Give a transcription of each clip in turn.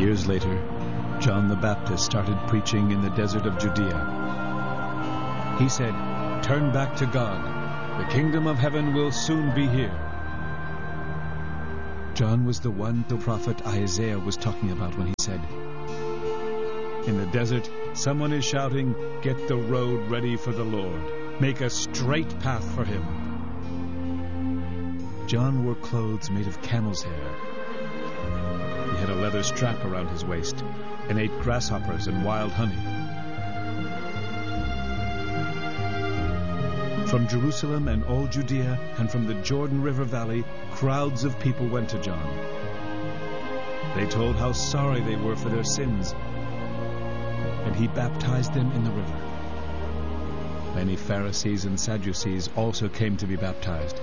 Years later, John the Baptist started preaching in the desert of Judea. He said, "Turn back to God. The kingdom of heaven will soon be here." John was the one the prophet Isaiah was talking about when he said, "In the desert, someone is shouting, 'Get the road ready for the Lord. Make a straight path for him.'" John wore clothes made of camel's hair. He had a leather strap around his waist and ate grasshoppers and wild honey. From Jerusalem and all Judea and from the Jordan River Valley, crowds of people went to John. They told how sorry they were for their sins, and he baptized them in the river. Many Pharisees and Sadducees also came to be baptized.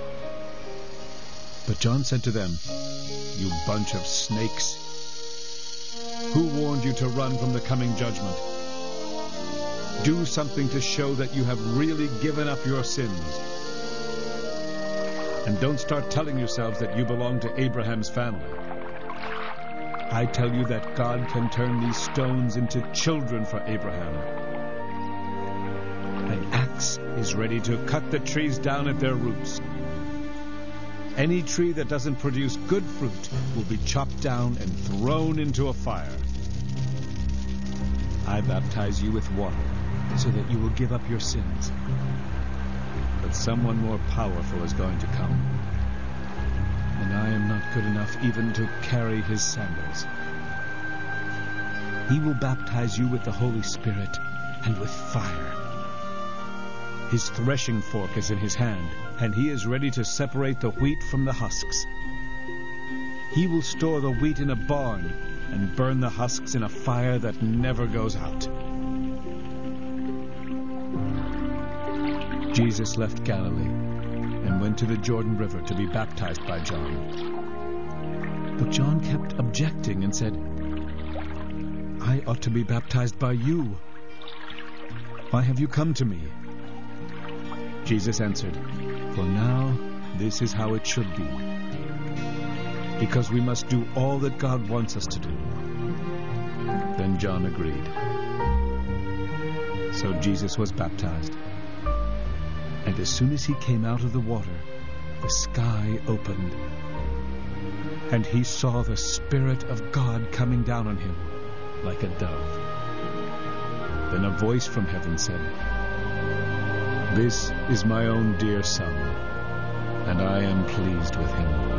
But John said to them, "You bunch of snakes! Who warned you to run from the coming judgment? Do something to show that you have really given up your sins. And don't start telling yourselves that you belong to Abraham's family. I tell you that God can turn these stones into children for Abraham. An axe is ready to cut the trees down at their roots. Any tree that doesn't produce good fruit will be chopped down and thrown into a fire. I baptize you with water so that you will give up your sins. But someone more powerful is going to come, and I am not good enough even to carry his sandals. He will baptize you with the Holy Spirit and with fire. His threshing fork is in his hand, and he is ready to separate the wheat from the husks. He will store the wheat in a barn and burn the husks in a fire that never goes out." Jesus left Galilee and went to the Jordan River to be baptized by John. But John kept objecting and said, "I ought to be baptized by you. Why have you come to me?" Jesus answered, "For now, this is how it should be, because we must do all that God wants us to do." Then John agreed. So Jesus was baptized. And as soon as he came out of the water, the sky opened, and he saw the Spirit of God coming down on him like a dove. Then a voice from heaven said, "This is my own dear Son, and I am pleased with him."